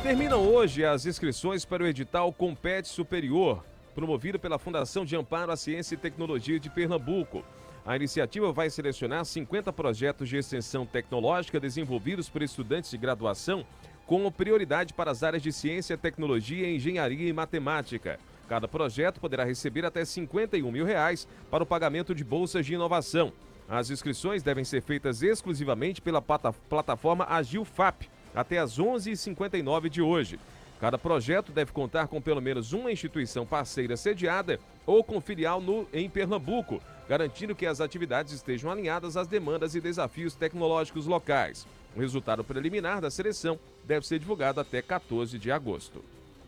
Terminam hoje as inscrições para o edital Compete Superior, promovido pela Fundação de Amparo à Ciência e Tecnologia de Pernambuco. A iniciativa vai selecionar 50 projetos de extensão tecnológica desenvolvidos por estudantes de graduação, com prioridade para as áreas de ciência, tecnologia, engenharia e matemática. Cada projeto poderá receber até R$ 51 mil para o pagamento de bolsas de inovação. As inscrições devem ser feitas exclusivamente pela plataforma Agilfap, até às 11h59 de hoje. Cada projeto deve contar com pelo menos uma instituição parceira sediada ou com filial em Pernambuco, garantindo que as atividades estejam alinhadas às demandas e desafios tecnológicos locais. O resultado preliminar da seleção deve ser divulgado até 14 de agosto.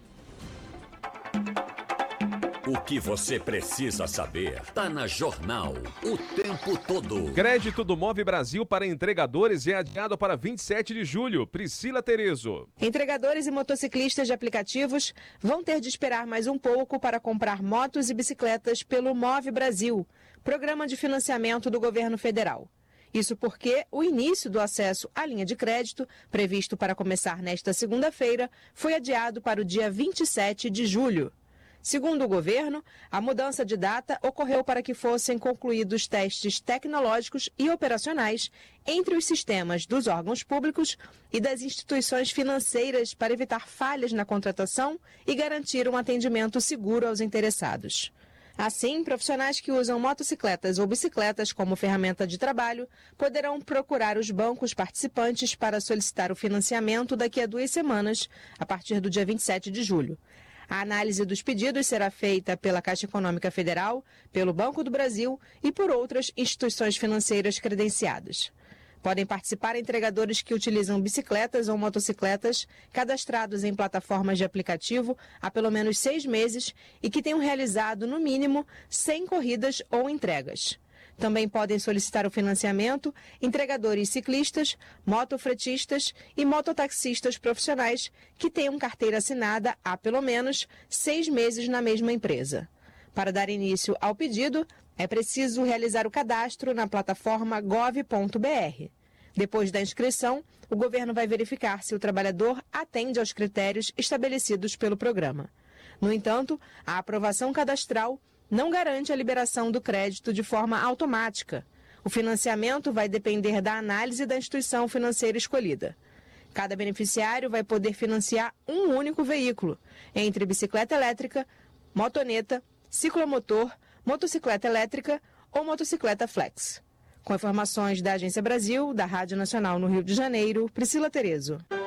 O que você precisa saber está na Jornal o tempo todo. Crédito do Move Brasil para entregadores é adiado para 27 de julho. Priscila Terezo. Entregadores e motociclistas de aplicativos vão ter de esperar mais um pouco para comprar motos e bicicletas pelo Move Brasil, programa de financiamento do governo federal. Isso porque o início do acesso à linha de crédito, previsto para começar nesta segunda-feira, foi adiado para o dia 27 de julho. Segundo o governo, a mudança de data ocorreu para que fossem concluídos testes tecnológicos e operacionais entre os sistemas dos órgãos públicos e das instituições financeiras para evitar falhas na contratação e garantir um atendimento seguro aos interessados. Assim, profissionais que usam motocicletas ou bicicletas como ferramenta de trabalho poderão procurar os bancos participantes para solicitar o financiamento daqui a 2 semanas, a partir do dia 27 de julho. A análise dos pedidos será feita pela Caixa Econômica Federal, pelo Banco do Brasil e por outras instituições financeiras credenciadas. Podem participar entregadores que utilizam bicicletas ou motocicletas cadastrados em plataformas de aplicativo há pelo menos 6 meses e que tenham realizado, no mínimo, 100 corridas ou entregas. Também podem solicitar o financiamento entregadores ciclistas, motofretistas e mototaxistas profissionais que tenham carteira assinada há pelo menos 6 meses na mesma empresa. Para dar início ao pedido, é preciso realizar o cadastro na plataforma gov.br. Depois da inscrição, o governo vai verificar se o trabalhador atende aos critérios estabelecidos pelo programa. No entanto, a aprovação cadastral não garante a liberação do crédito de forma automática. O financiamento vai depender da análise da instituição financeira escolhida. Cada beneficiário vai poder financiar um único veículo, entre bicicleta elétrica, motoneta, ciclomotor, motocicleta elétrica ou motocicleta flex. Com informações da Agência Brasil, da Rádio Nacional no Rio de Janeiro, Priscila Terezo.